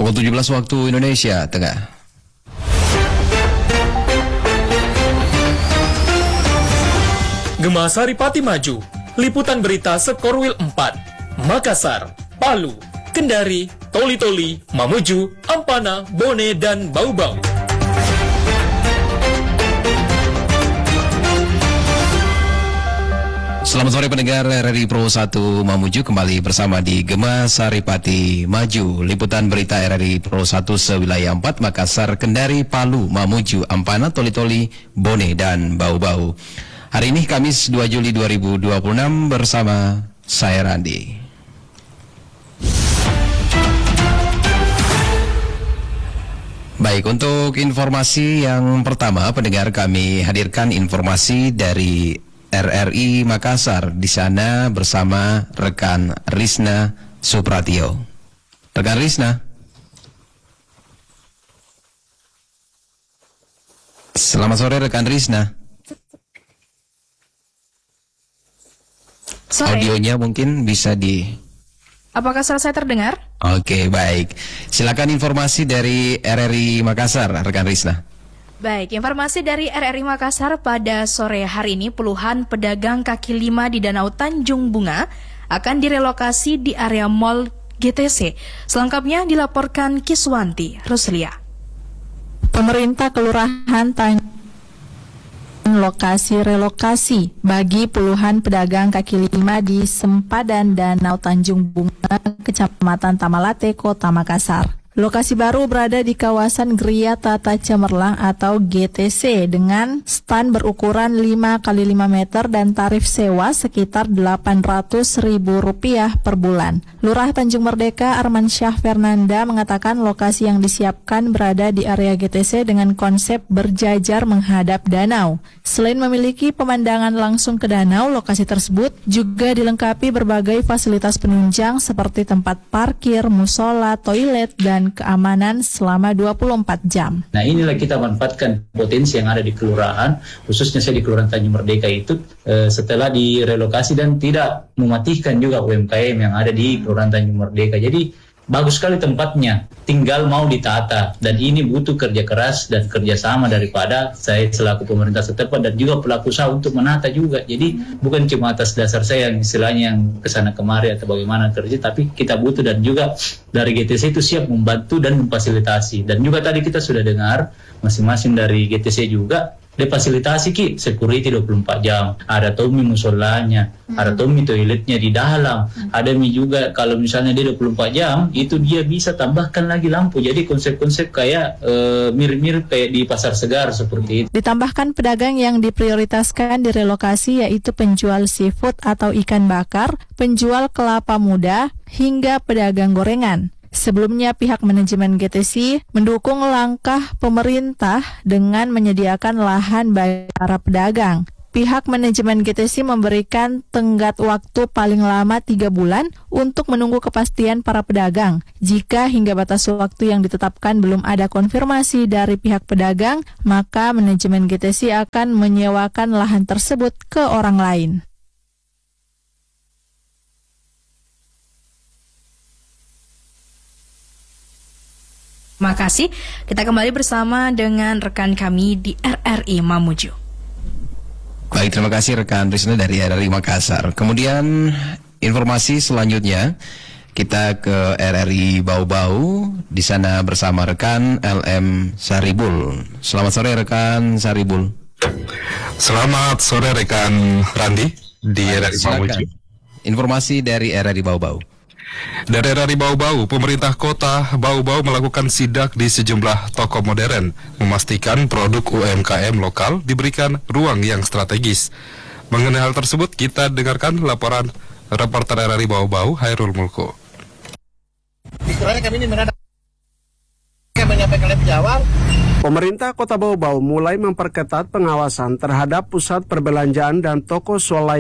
Pukul 17 waktu Indonesia Tengah. Gema Saripati maju. Liputan berita Sekorwil 4. Makassar, Palu, Kendari, Toli-Toli, Mamuju, Ampana, Bone, dan Bau-Bau. Selamat sore pendengar RRI Pro 1 Mamuju, kembali bersama di Gema Saripati Maju. Liputan berita RRI Pro 1 sewilayah 4, Makassar, Kendari, Palu, Mamuju, Ampana, Toli-Toli, Bone, dan Bau-Bau. Hari ini Kamis 2 Juli 2026 bersama saya Randi. Baik, untuk informasi yang pertama pendengar, kami hadirkan informasi dari RRI Makassar. Di sana bersama rekan Rizna Supratio. Rekan Rizna. Selamat sore rekan Rizna. Sore. Audionya mungkin bisa di... Apakah suara saya terdengar? Oke, baik. Silakan informasi dari RRI Makassar, rekan Rizna. Baik, informasi dari RRI Makassar pada sore hari ini, puluhan pedagang kaki lima di Danau Tanjung Bunga akan direlokasi di area Mall GTC. Selengkapnya dilaporkan Kiswanti Ruslia. Pemerintah Kelurahan Tanjung lokasi relokasi bagi puluhan pedagang kaki lima di sempadan Danau Tanjung Bunga, Kecamatan Tamalate, Kota Makassar. Lokasi baru berada di kawasan Geria Tata Cemerlang atau GTC dengan stand berukuran 5 x 5 meter dan tarif sewa sekitar Rp800.000 per bulan. Lurah Tanjung Merdeka Arman Syah Fernanda mengatakan lokasi yang disiapkan berada di area GTC dengan konsep berjajar menghadap danau. Selain memiliki pemandangan langsung ke danau, lokasi tersebut juga dilengkapi berbagai fasilitas penunjang seperti tempat parkir, musola, toilet, dan keamanan selama 24 jam. Nah, inilah kita manfaatkan potensi yang ada di kelurahan, khususnya saya di Kelurahan Tanjung Merdeka itu setelah direlokasi dan tidak mematikan juga UMKM yang ada di Kelurahan Tanjung Merdeka. Jadi bagus sekali tempatnya, tinggal mau ditata, dan ini butuh kerja keras dan kerjasama daripada saya selaku pemerintah setempat dan juga pelaku usaha untuk menata juga. Jadi bukan cuma atas dasar saya yang istilahnya yang kesana kemari atau bagaimana kerja, tapi kita butuh dan juga dari GTC itu siap membantu dan memfasilitasi. Dan juga tadi kita sudah dengar masing-masing dari GTC juga difasilitasi security 24 jam. Ada Tommy musolanya, ada Tommy toiletnya di dalam, ada Mi juga kalau misalnya dia 24 jam itu dia bisa tambahkan lagi lampu. Jadi konsep-konsep kayak mirip-mirip kayak di Pasar Segar seperti itu. Ditambahkan pedagang yang diprioritaskan direlokasi yaitu penjual seafood atau ikan bakar, penjual kelapa muda, hingga pedagang gorengan. Sebelumnya pihak manajemen GTC mendukung langkah pemerintah dengan menyediakan lahan bagi para pedagang. Pihak manajemen GTC memberikan tenggat waktu paling lama 3 bulan untuk menunggu kepastian para pedagang. Jika hingga batas waktu yang ditetapkan belum ada konfirmasi dari pihak pedagang, maka manajemen GTC akan menyewakan lahan tersebut ke orang lain. Makasih. Kita kembali bersama dengan rekan kami di RRI Mamuju. Baik, terima kasih rekan Rizna dari RRI Makassar. Kemudian informasi selanjutnya kita ke RRI Bau-Bau. Di sana bersama rekan LM Saribul. Selamat sore rekan Saribul. Selamat sore rekan Randi di RRI Mamuju. Informasi dari RRI Bau-Bau. Dari RRI Bau-Bau, pemerintah kota Bau-Bau melakukan sidak di sejumlah toko modern, memastikan produk UMKM lokal diberikan ruang yang strategis. Mengenai hal tersebut, kita dengarkan laporan reporter RRI Bau-Bau, Hairul Mulko. Pemerintah Kota Bau-Bau mulai memperketat pengawasan terhadap pusat perbelanjaan dan toko swalayan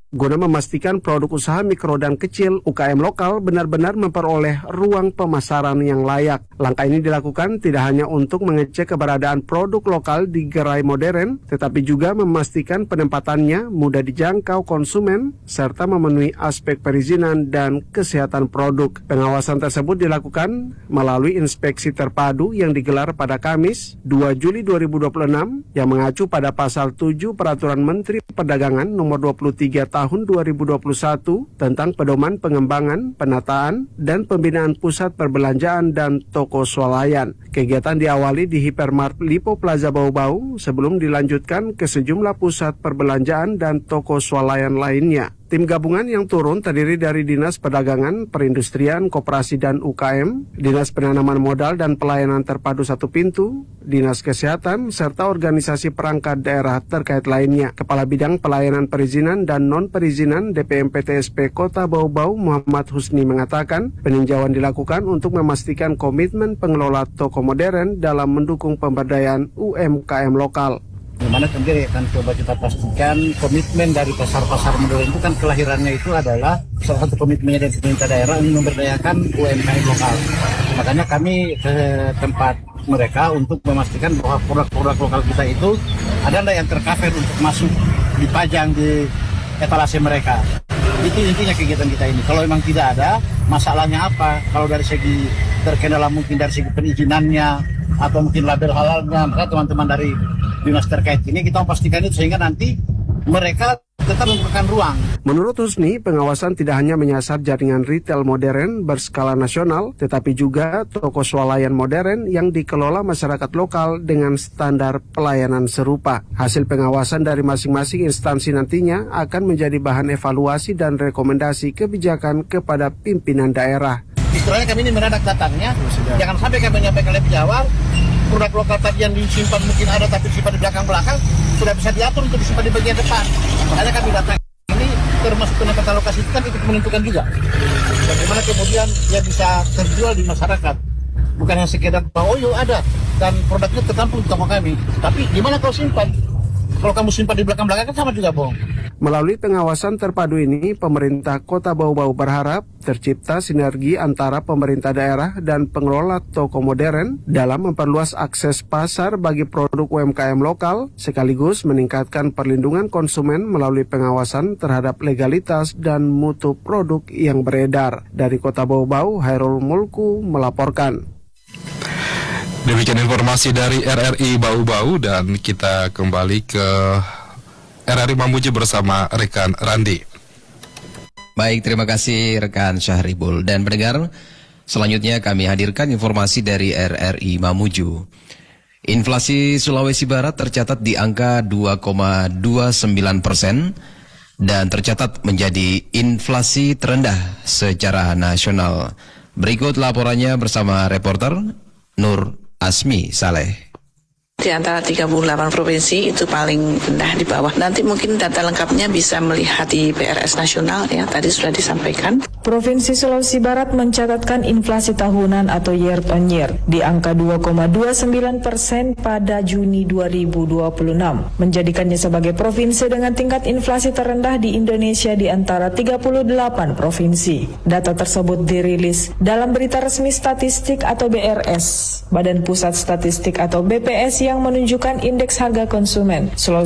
guna memastikan produk usaha mikro dan kecil UKM lokal benar-benar memperoleh ruang pemasaran yang layak. Langkah ini dilakukan tidak hanya untuk mengecek keberadaan produk lokal di gerai modern, tetapi juga memastikan penempatannya mudah dijangkau konsumen, serta memenuhi aspek perizinan dan kesehatan produk. Pengawasan tersebut dilakukan melalui inspeksi terpadu yang digelar pada Kamis, 2 Juli 2026, yang mengacu pada Pasal 7 Peraturan Menteri Perdagangan Nomor 23 Tahun 2021 tentang pedoman pengembangan, penataan, dan pembinaan pusat perbelanjaan dan toko swalayan. Kegiatan diawali di Hypermart Lipo Plaza Bau-Bau sebelum dilanjutkan ke sejumlah pusat perbelanjaan dan toko swalayan lainnya. Tim gabungan yang turun terdiri dari Dinas Perdagangan, Perindustrian, Koperasi dan UKM, Dinas Penanaman Modal dan Pelayanan Terpadu Satu Pintu, Dinas Kesehatan, serta organisasi perangkat daerah terkait lainnya. Kepala Bidang Pelayanan Perizinan dan Non-Perizinan DPMPTSP Kota Bau-Bau Muhammad Husni mengatakan, peninjauan dilakukan untuk memastikan komitmen pengelola toko modern dalam mendukung pemberdayaan UMKM lokal. Dimana sendiri akan coba kita pastikan komitmen dari pasar-pasar modern itu kan kelahirannya itu adalah salah satu komitmennya dari pemerintah daerah untuk memberdayakan UMKM lokal. Makanya kami ke tempat mereka untuk memastikan bahwa produk-produk lokal kita itu ada nggak yang tercover untuk masuk dipajang di etalase mereka. Itu intinya kegiatan kita ini. Kalau memang tidak ada, masalahnya apa? Kalau dari segi terkendala mungkin dari segi perizinannya atau mungkin label halalnya, maka teman-teman dari dinas terkait ini kita memastikan itu sehingga nanti mereka tetap memberikan ruang. Menurut Husni, pengawasan tidak hanya menyasar jaringan retail modern berskala nasional, tetapi juga toko swalayan modern yang dikelola masyarakat lokal dengan standar pelayanan serupa. Hasil pengawasan dari masing-masing instansi nantinya akan menjadi bahan evaluasi dan rekomendasi kebijakan kepada pimpinan daerah. Istilahnya kami ini mendadak datangnya, jangan sampai kami menyampaikan lebih awal, produk lokal tadi yang disimpan mungkin ada tapi disimpan di belakang-belakang, sudah bisa diatur untuk disimpan di bagian depan. Makanya kami datang ini termasuk penempatan lokasi itu kan ikut menentukan juga bagaimana kemudian dia bisa terjual di masyarakat. Bukan hanya sekedar bahwa oh yuk ada dan produknya tertampung di toko kami, tapi gimana kalau simpan? Kalau kamu simpan di belakang-belakang kan sama juga bohong. Melalui pengawasan terpadu ini, pemerintah Kota Bau-Bau berharap tercipta sinergi antara pemerintah daerah dan pengelola toko modern dalam memperluas akses pasar bagi produk UMKM lokal, sekaligus meningkatkan perlindungan konsumen melalui pengawasan terhadap legalitas dan mutu produk yang beredar. Dari Kota Bau-Bau, Hairul Mulku melaporkan. Demikian informasi dari RRI Bau-Bau dan kita kembali ke RRI Mamuju bersama rekan Randi. Baik, terima kasih rekan Syahribul. Dan pendengar, selanjutnya kami hadirkan informasi dari RRI Mamuju. Inflasi Sulawesi Barat tercatat di angka 2,29% dan tercatat menjadi inflasi terendah secara nasional. Berikut laporannya bersama reporter Nur Asmi Saleh. Di antara 38 provinsi itu paling rendah di bawah. Nanti mungkin data lengkapnya bisa melihat di PRS Nasional ya, tadi sudah disampaikan. Provinsi Sulawesi Barat mencatatkan inflasi tahunan atau year on year di angka 2,29% pada Juni 2026, menjadikannya sebagai provinsi dengan tingkat inflasi terendah di Indonesia di antara 38 provinsi. Data tersebut dirilis dalam berita resmi statistik atau BRS, Badan Pusat Statistik atau BPS, yang menunjukkan indeks harga konsumen Sulawesi